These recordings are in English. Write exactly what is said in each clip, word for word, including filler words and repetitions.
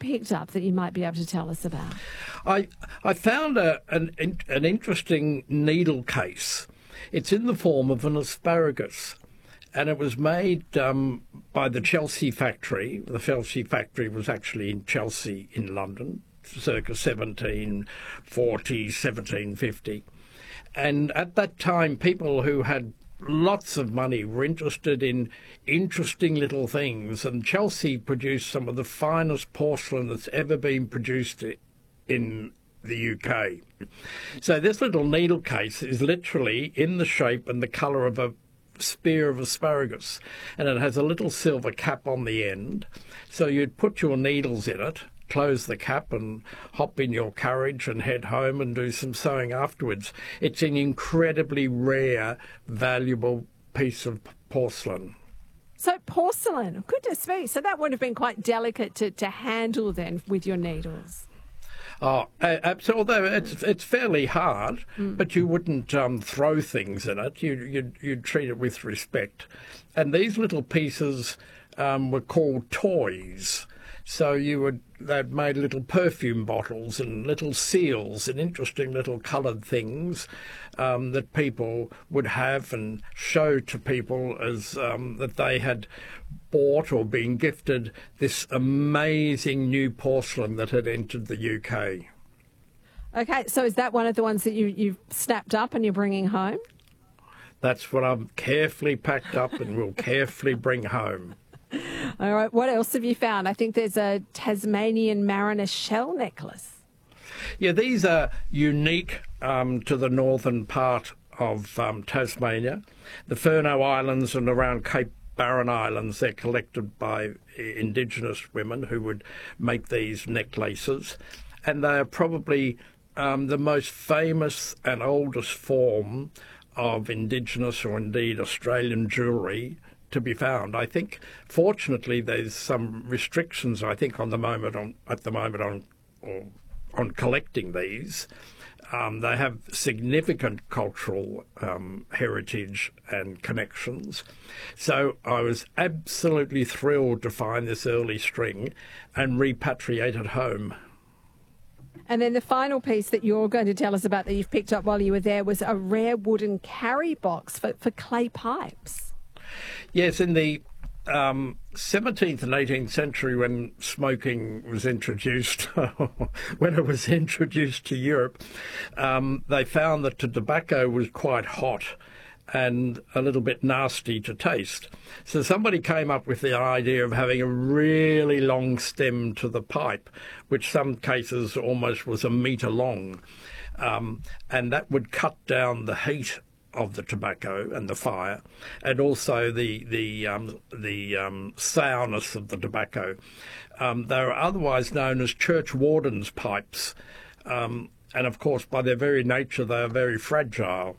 picked up that you might be able to tell us about? I I found a, an an interesting needle case. It's in the form of an asparagus, and it was made um, by the Chelsea factory. The Chelsea factory was actually in Chelsea in London, circa seventeen forty, seventeen fifty. And at that time, people who had lots of money were interested in interesting little things, and Chelsea produced some of the finest porcelain that's ever been produced in the U K. So this little needle case is literally in the shape and the colour of a spear of asparagus, and it has a little silver cap on the end. So you'd put your needles in it, close the cap and hop in your carriage and head home and do some sewing afterwards. It's an incredibly rare, valuable piece of porcelain. So porcelain, goodness me. So that would have been quite delicate to, to handle then with your needles. Oh, absolutely. Although it's it's fairly hard, mm. but you wouldn't um, throw things in it. You, you'd, you'd treat it with respect. And these little pieces um, were called toys. So you would they'd made little perfume bottles and little seals and interesting little coloured things um, that people would have and show to people as um, that they had bought or been gifted this amazing new porcelain that had entered the U K. Okay, so is that one of the ones that you, you've snapped up and you're bringing home? That's what I've carefully packed up and will carefully bring home. All right, what else have you found? I think there's a Tasmanian mariner shell necklace. Yeah, these are unique um, to the northern part of um, Tasmania. The Furneaux Islands and around Cape Barren Islands, they're collected by Indigenous women who would make these necklaces. And they are probably um, the most famous and oldest form of Indigenous or indeed Australian jewellery to be found. I think, fortunately, there's some restrictions. I think on the moment on at the moment on or, on collecting these. Um, they have significant cultural um, heritage and connections. So I was absolutely thrilled to find this early string and repatriate it home. And then the final piece that you're going to tell us about that you've picked up while you were there was a rare wooden carry box for, for clay pipes. Yes, in the um, seventeenth and eighteenth century, when smoking was introduced, when it was introduced to Europe, um, they found that the tobacco was quite hot and a little bit nasty to taste. So somebody came up with the idea of having a really long stem to the pipe, which some cases almost was a metre long, um, and that would cut down the heat of the tobacco and the fire, and also the the um, the um, sourness of the tobacco. Um, they are otherwise known as church wardens' pipes, um, and of course, by their very nature, they are very fragile.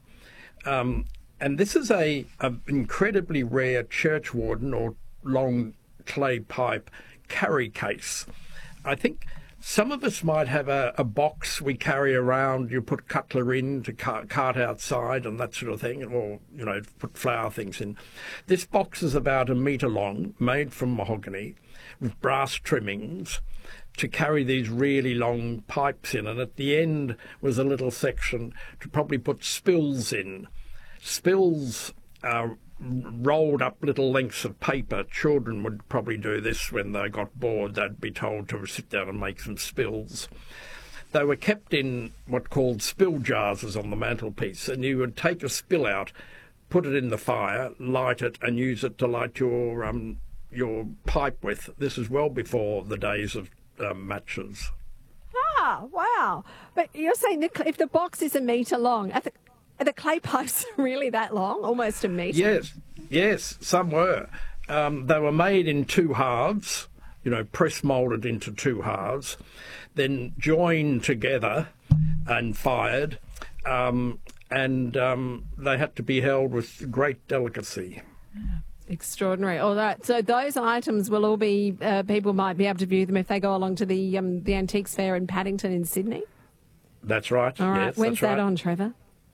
Um, and this is a, a incredibly rare church warden or long clay pipe carry case. I think some of us might have a, a box we carry around. You put cutlery in to cart, cart outside and that sort of thing, or, you know, put flour things in. This box is about a metre long, made from mahogany, with brass trimmings, to carry these really long pipes in. And at the end was a little section to probably put spills in. Spills are rolled up little lengths of paper. Children would probably do this when they got bored. They'd be told to sit down and make some spills. They were kept in what called spill jars on the mantelpiece, and you would take a spill out, put it in the fire, light it, and use it to light your um, your pipe with. This is well before the days of um, matches. Ah, wow. But you're saying that if the box is a metre long, are the, are the clay pipes really that long, almost a metre? Yes, yes, some were. Um, they were made in two halves, you know, press moulded into two halves, then joined together and fired, um, and um, they had to be held with great delicacy. Extraordinary. All right. So those items will all be, uh, people might be able to view them if they go along to the um, the Antiques Fair in Paddington in Sydney? That's right. All right. Yes, When's that's that right. on, Trevor?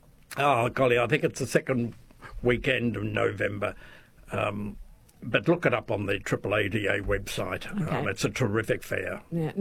Oh, golly, I think it's the second weekend of November. Um, but look it up on the Triple A D A website. Okay. Um, it's a terrific fair. Yeah.